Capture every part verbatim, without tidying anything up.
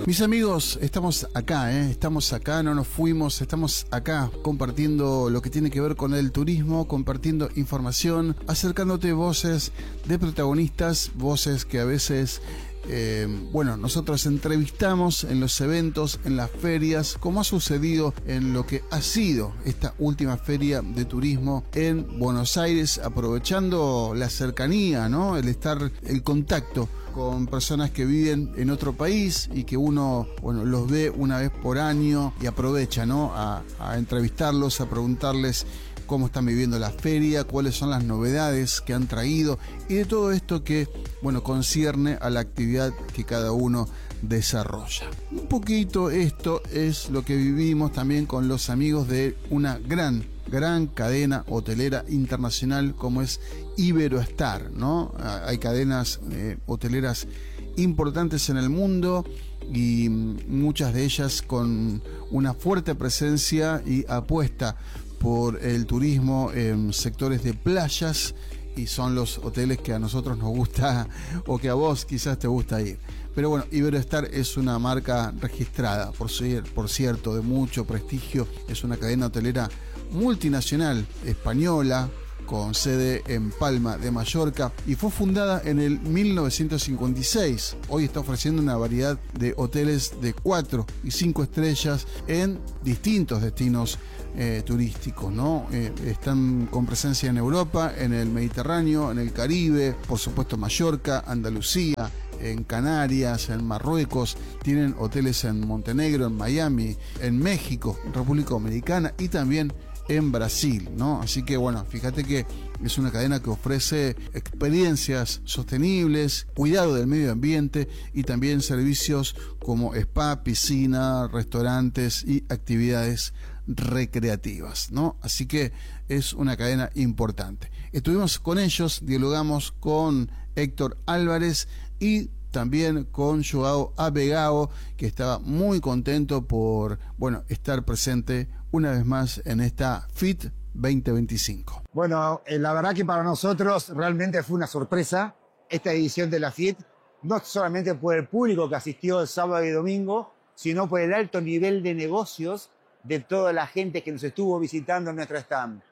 Mis amigos, estamos acá, ¿eh? estamos acá, no nos fuimos, estamos acá compartiendo lo que tiene que ver con el turismo, compartiendo información, acercándote voces de protagonistas, voces que a veces, eh, bueno, nosotros entrevistamos en los eventos, en las ferias, como ha sucedido en lo que ha sido esta última feria de turismo en Buenos Aires, aprovechando la cercanía, ¿no? El estar, el contacto con personas que viven en otro país y que uno, bueno, los ve una vez por año y aprovecha, ¿no? A, a entrevistarlos, a preguntarles cómo están viviendo la feria, cuáles son las novedades que han traído y de todo esto que, bueno, concierne a la actividad que cada uno desarrolla. Un poquito esto es lo que vivimos también con los amigos de una gran gran cadena hotelera internacional como es Iberostar, ¿no? Hay cadenas eh, hoteleras importantes en el mundo y muchas de ellas con una fuerte presencia y apuesta por el turismo en sectores de playas, y son los hoteles que a nosotros nos gusta o que a vos quizás te gusta ir. Pero bueno, Iberostar es una marca registrada, por, por cierto, de mucho prestigio. Es una cadena hotelera multinacional española con sede en Palma de Mallorca y fue fundada en el mil novecientos cincuenta y seis. Hoy está ofreciendo una variedad de hoteles de cuatro y cinco estrellas en distintos destinos eh, turísticos, ¿no? Eh, están con presencia en Europa, en el Mediterráneo, en el Caribe, por supuesto Mallorca, Andalucía, en Canarias, en Marruecos, tienen hoteles en Montenegro, en Miami, en México, en República Dominicana y también en Brasil, ¿no? Así que bueno, fíjate que es una cadena que ofrece experiencias sostenibles, cuidado del medio ambiente y también servicios como spa, piscina, restaurantes y actividades recreativas, ¿no? Así que es una cadena importante. Estuvimos con ellos, dialogamos con Héctor Álvarez y también con Joao Abegao, que estaba muy contento por, bueno, estar presente una vez más en esta F I T veinte veinticinco. Bueno, eh, la verdad que para nosotros realmente fue una sorpresa esta edición de la F I T, no solamente por el público que asistió el sábado y domingo, sino por el alto nivel de negocios de toda la gente que nos estuvo visitando en nuestro stand.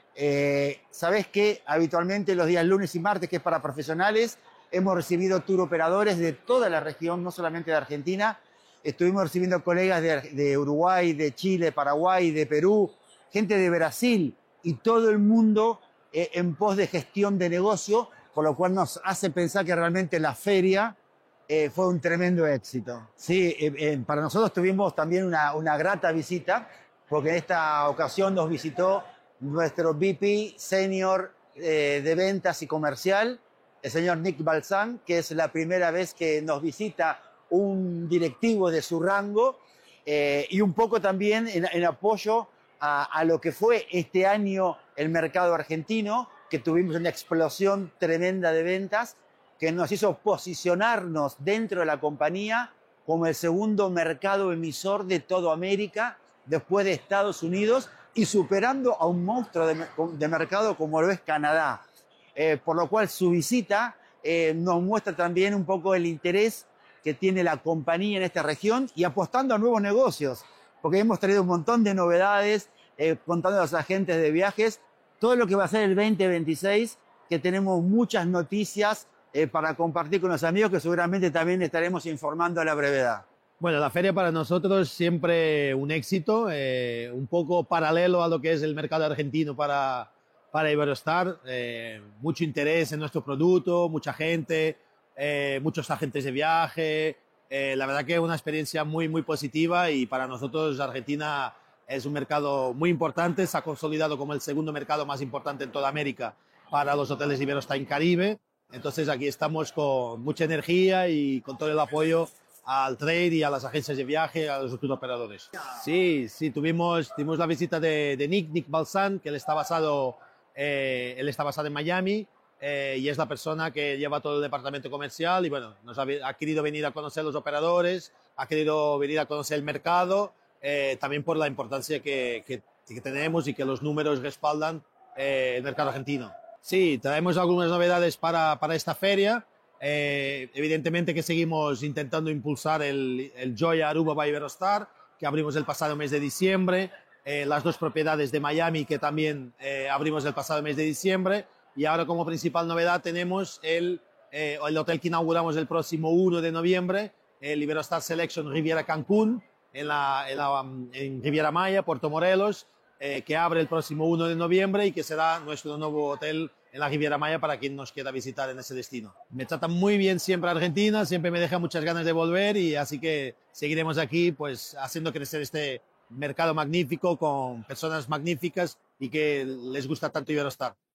Eh, ¿Sabés qué? Habitualmente los días lunes y martes, que es para profesionales, hemos recibido tour operadores de toda la región, no solamente de Argentina. Estuvimos recibiendo colegas de, de Uruguay, de Chile, Paraguay, de Perú, gente de Brasil y todo el mundo eh, en pos de gestión de negocio, por lo cual nos hace pensar que realmente la feria eh, fue un tremendo éxito. Sí, eh, eh, para nosotros tuvimos también una, una grata visita, porque en esta ocasión nos visitó nuestro V P Senior eh, de Ventas y Comercial, el señor Nick Balsan, que es la primera vez que nos visita un directivo de su rango, eh, y un poco también en, en apoyo a, a lo que fue este año el mercado argentino, que tuvimos una explosión tremenda de ventas, que nos hizo posicionarnos dentro de la compañía como el segundo mercado emisor de toda América, después de Estados Unidos, y superando a un monstruo de, de mercado como lo es Canadá. Eh, por lo cual su visita eh, nos muestra también un poco el interés que tiene la compañía en esta región y apostando a nuevos negocios, porque hemos traído un montón de novedades, eh, contando a los agentes de viajes, todo lo que va a ser el veinte veintiséis, que tenemos muchas noticias eh, para compartir con los amigos, que seguramente también estaremos informando a la brevedad. Bueno, la feria para nosotros siempre un éxito, eh, un poco paralelo a lo que es el mercado argentino para para Iberostar, eh, mucho interés en nuestro producto, mucha gente, eh, muchos agentes de viaje, eh, la verdad que es una experiencia muy, muy positiva y para nosotros Argentina es un mercado muy importante, se ha consolidado como el segundo mercado más importante en toda América para los hoteles Iberostar en Caribe, entonces aquí estamos con mucha energía y con todo el apoyo al trade y a las agencias de viaje, a los tour operadores. Sí, sí, tuvimos, tuvimos la visita de, de Nick, Nick Balsan, que él está basado Eh, él está basado en Miami eh, y es la persona que lleva todo el departamento comercial y bueno, nos ha, ha querido venir a conocer los operadores, ha querido venir a conocer el mercado, eh, también por la importancia que, que, que tenemos y que los números respaldan eh, el mercado argentino. Sí, traemos algunas novedades para, para esta feria. Eh, evidentemente que seguimos intentando impulsar el, el Joya Aruba by Iberostar, que abrimos el pasado mes de diciembre, eh, las dos propiedades de Miami que también eh, abrimos el pasado mes de diciembre, y ahora como principal novedad tenemos el, eh, el hotel que inauguramos el próximo uno de noviembre, el Iberostar Selection Riviera Cancún, en, la, en, la, en Riviera Maya, Puerto Morelos, eh, que abre el próximo uno de noviembre y que será nuestro nuevo hotel en la Riviera Maya para quien nos quiera visitar en ese destino. Me trata muy bien siempre Argentina, siempre me deja muchas ganas de volver, y así que seguiremos aquí pues haciendo crecer este mercado magnífico con personas magníficas y que les gusta tanto Iberostar.